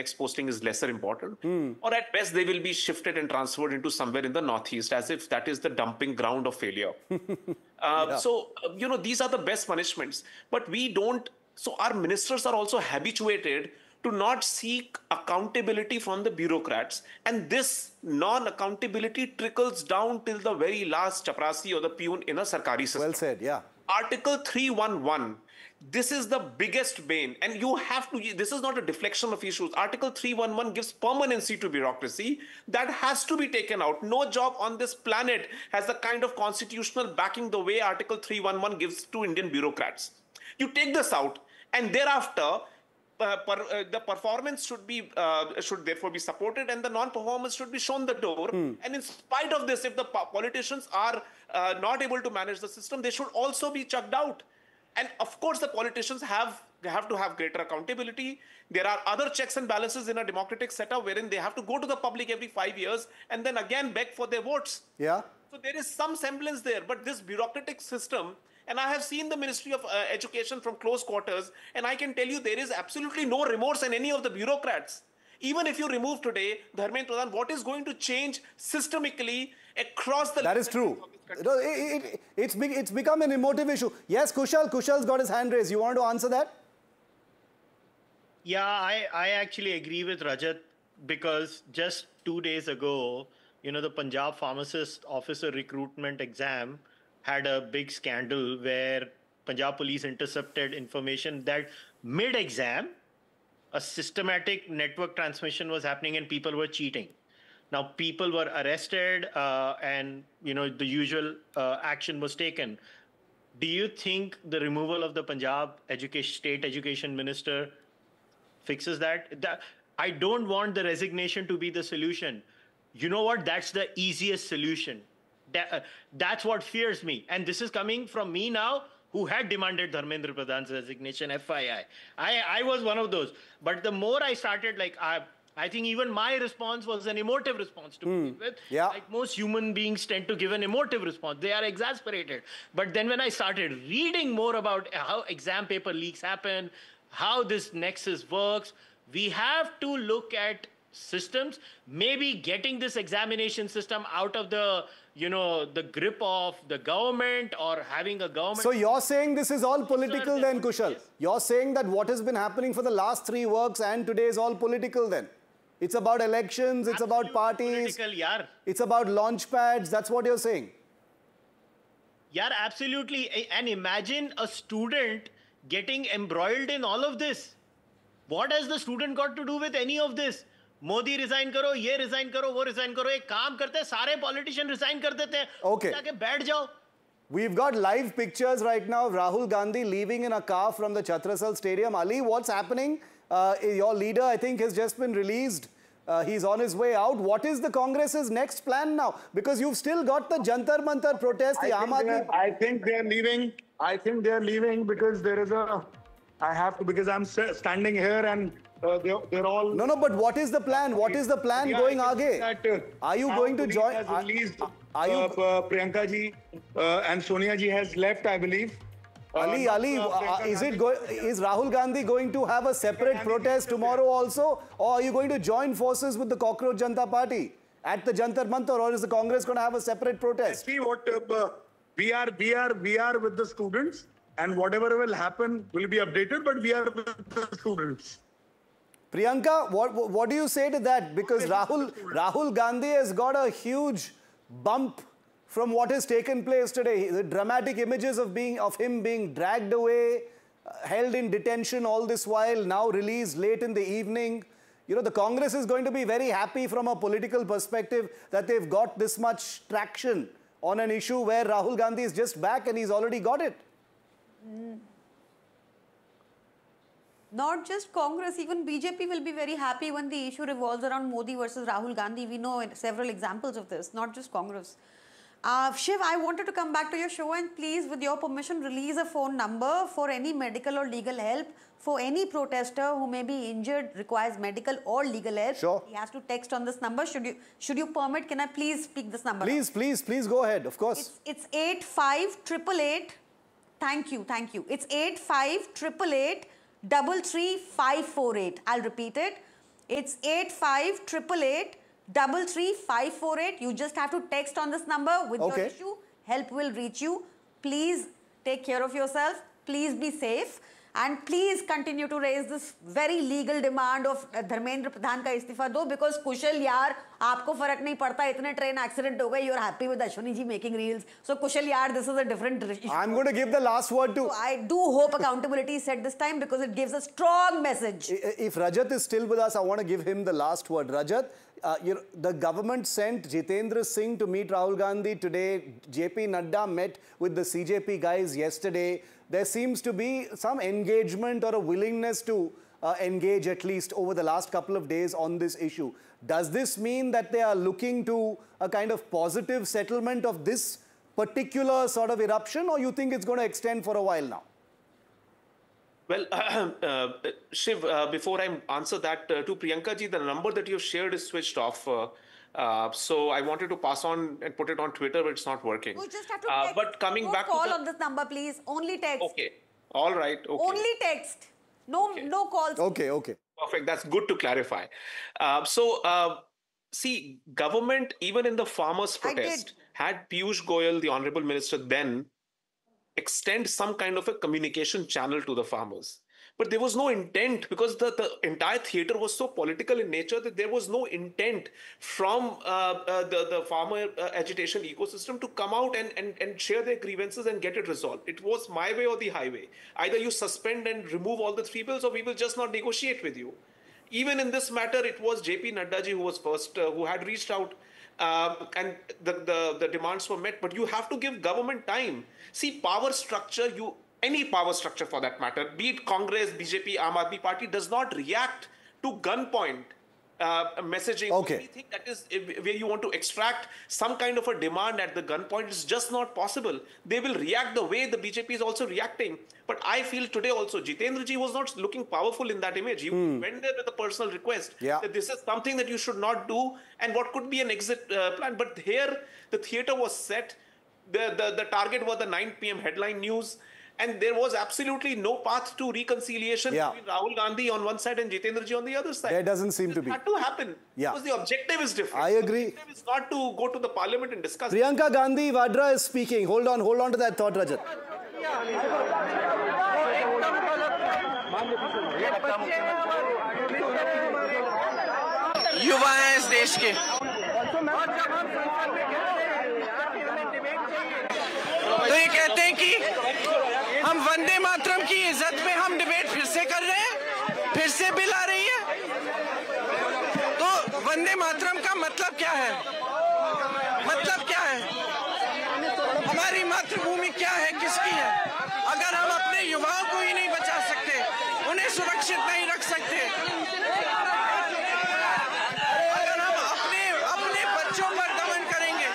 next posting is lesser important, or at best they will be shifted and transferred into somewhere in the northeast, as if that is the dumping ground of failure. These are the best punishments, but we don't. So our ministers are also habituated to not seek accountability from the bureaucrats, and this non-accountability trickles down till the very last chaprasi or the peon in a sarkari system. Well said, yeah. Article 311, this is the biggest bane, and you have to, this is not a deflection of issues. Article 311 gives permanency to bureaucracy. That has to be taken out. No job on this planet has the kind of constitutional backing the way Article 311 gives to Indian bureaucrats. You take this out, and thereafter, the performance should therefore be supported, and the non-performance should be shown the door. And in spite of this, if the politicians are not able to manage the system, they should also be chucked out. And of course, the politicians have to have greater accountability. There are other checks and balances in a democratic setup wherein they have to go to the public every 5 years and then again beg for their votes. Yeah. So there is some semblance there, but this bureaucratic system. And I have seen the Ministry of Education from close quarters, and I can tell you there is absolutely no remorse in any of the bureaucrats. Even if you remove today Dharmendra Pradhan, what is going to change systemically across the... That is true. It's become an emotive issue. Yes, Kushal. Kushal's got his hand raised. You want to answer that? Yeah, I actually agree with Rajat, because just 2 days ago, the Punjab Pharmacist Officer Recruitment Exam had a big scandal where Punjab Police intercepted information that mid-exam, a systematic network transmission was happening and people were cheating. Now, people were arrested and, the usual action was taken. Do you think the removal of the Punjab State Education Minister fixes that? I don't want the resignation to be the solution. You know what? That's the easiest solution. That's what fears me. And this is coming from me now, who had demanded Dharmendra Pradhan's resignation, FYI. I was one of those. But the more I started, I think even my response was an emotive response to begin with. Yeah. Like most human beings tend to give an emotive response. They are exasperated. But then when I started reading more about how exam paper leaks happen, how this nexus works, we have to look at systems, maybe getting this examination system out of the grip of the government, or having a government. So you're saying this is all political then, Kushal? Yes. You're saying that what has been happening for the last 3 works and today is all political then? It's about elections, it's about parties, political, yaar. It's about launch pads, that's what you're saying? Yeah, absolutely. And imagine a student getting embroiled in all of this. What has the student got to do with any of this? Modi resign करो, ये resign करो, वो resign करो, एक काम करते हैं, सारे पॉलिटिशियन रिजाइन कर देते हैं, Okay. जाके बैठ जाओ. We've got live pictures right now of Rahul Gandhi leaving in a car from the Chhatrasal Stadium. Ali, what's happening? Your leader, I think, has just been released. He's on his way out. What is the Congress's next plan now? Because you've still got the Jantar Mantar protest, the Aam Aadmi... I think they're leaving. I think they're leaving because there is a... I have to, because I'm standing here and they're all... No, but what is the plan? What is the plan going aage? Are you going to join... Priyanka ji and Sonia ji has left, I believe. Ali, is Rahul Gandhi going to have a separate protest tomorrow also? Or are you going to join forces with the Cockroach Janata Party at the Jantar Mantar? Or is the Congress going to have a separate protest? See what we are with the students, and whatever will happen will be updated, but we are with the students. Priyanka, what do you say to that? Because Rahul Gandhi has got a huge bump from what has taken place today. The dramatic images of him being dragged away, held in detention all this while, now released late in the evening. The Congress is going to be very happy from a political perspective that they've got this much traction on an issue where Rahul Gandhi is just back and he's already got it. Not just Congress, even BJP will be very happy when the issue revolves around Modi versus Rahul Gandhi. We know several examples of this, not just Congress. Shiv, I wanted to come back to your show and please, with your permission, release a phone number for any medical or legal help for any protester who may be injured, requires medical or legal help. Sure. He has to text on this number. Should you permit, can I please speak this number? Please go ahead, of course. It's 8588. Thank you. It's 8588 33548. I'll repeat it. It's 858888335548. You just have to text on this number with your issue. Help will reach you. Please take care of yourself. Please be safe. And please continue to raise this very legal demand of Dharmendra Pradhan ka istifa do, because Kushal yaar, aapko farak nahi padta, itne train accident ho gaye, you're happy with Ashwini ji making reels. So Kushal yaar, this is a different issue. I'm going to give the last word to... So I do hope accountability is set this time, because it gives a strong message. If Rajat is still with us, I want to give him the last word. Rajat, the government sent Jitendra Singh to meet Rahul Gandhi today. JP Nadda met with the CJP guys yesterday. There seems to be some engagement or a willingness to engage, at least over the last couple of days, on this issue. Does this mean that they are looking to a kind of positive settlement of this particular sort of eruption, or you think it's going to extend for a while now? Well, Shiv, before I answer that to Priyanka ji, the number that you've shared is switched off. So I wanted to pass on and put it on Twitter, but it's not working. You just have to text. But coming Don't back call to on this number, please. Only text. Okay. All right. Okay. Only text. No, no calls. Okay. Perfect. That's good to clarify. See, government, even in the farmers' protest, had Piyush Goyal, the Honorable Minister, then extend some kind of a communication channel to the farmers. But there was no intent, because the entire theater was so political in nature that there was no intent from the farmer agitation ecosystem to come out and share their grievances and get it resolved. It was my way or the highway. Either you suspend and remove all the 3 bills, or we will just not negotiate with you. Even in this matter, it was JP Nadda ji who was first, who had reached out, and the demands were met. But you have to give government time. See, power structure, any power structure for that matter, be it Congress, BJP, Aam Aadmi Party, does not react to gunpoint messaging. Okay. Anything that is where you want to extract some kind of a demand at the gunpoint is just not possible. They will react the way the BJP is also reacting. But I feel today also, Jitendra ji was not looking powerful in that image. He went there with a personal request that this is something that you should not do, and what could be an exit plan. But here, the theater was set. The target was the 9 p.m. headline news. And there was absolutely no path to reconciliation between Rahul Gandhi on one side and Jitendra ji on the other side. There doesn't seem to be. It had to happen. Because the objective is different. I agree. The objective is not to go to the parliament and discuss. Priyanka Gandhi Vadra is speaking. Hold on to that thought, Rajat. युवा हैं इस देश के, तो ये कहते हैं कि हम वंदे मातरम की इज्जत पे हम डिबेट फिर से कर रहे हैं, फिर से बिल आ रही है। तो वंदे मातरम का मतलब क्या है? मतलब क्या है? हमारी मातृभूमि क्या है, किसकी है? अगर हम अपने युवाओं को ही नहीं बचा सकते, उन्हें सुरक्षित नहीं रख सकते, अगर हम अपने बच्चों पर दमन करेंगे,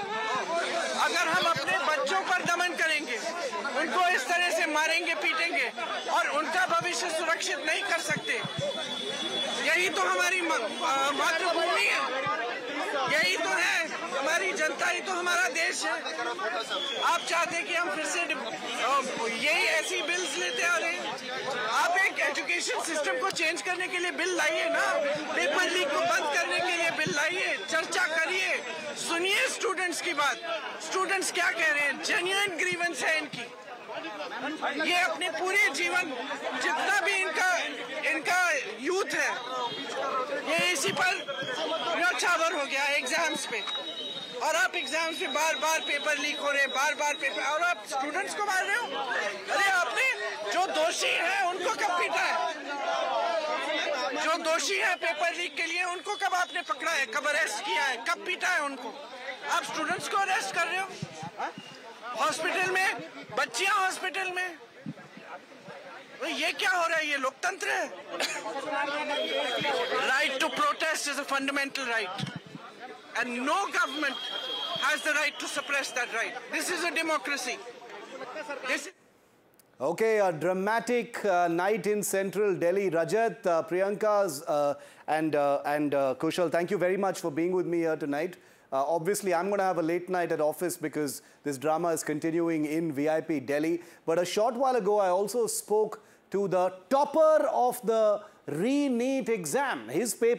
उनको इस तरह से मारेंगे, पीटेंगे और उनका भविष्य सुरक्षित नहीं कर सकते, यही तो हमारी मातृभूमि है, यही तो है हमारी जनता, ही तो हमारा देश है। आप चाहते हैं कि हम फिर से यही ऐसी बिल्स लेते आ रहे हैं? आप एक एजुकेशन सिस्टम को चेंज करने के लिए बिल लाइए ना, पेपर लीक को बंद करने के लिए बिल लाइए, चर्चा करिए, सुनिए स्टूडेंट्स की बात। स्टूडेंट्स क्या कह रहे हैं? जेन्युइन ग्रीवेंस है इनकी, ये अपने पूरे जीवन जितना भी इनका यूथ है, ये इसी पर न्यौछावर हो गया एग्जाम्स पे। और आप एग्जाम्स पे बार-बार पेपर लीक हो रहे हैं, बार-बार पेपर, और आप स्टूडेंट्स को मार रहे हो। अरे आपने जो दोषी है उनको कब पीटा है? जो दोषी है पेपर लीक के लिए उनको कब आपने पकड़ा है, कब अरेस्ट किया है, कब पीटा है उनको? आप स्टूडेंट्स को अरेस्ट कर रहे हो हॉस्पिटल में, बच्चियां हॉस्पिटल में। तो ये क्या हो रहा है? ये लोकतंत्र है? Right to protest is a fundamental right and no government has the right to suppress that right. This is a democracy. Okay, a dramatic night in central Delhi. Rajat, Priyanka's and Kushal, thank you very much for being with me here tonight. Obviously, I'm going to have a late night at office because this drama is continuing in VIP Delhi. But a short while ago, I also spoke to the topper of the re-NEET exam. His paper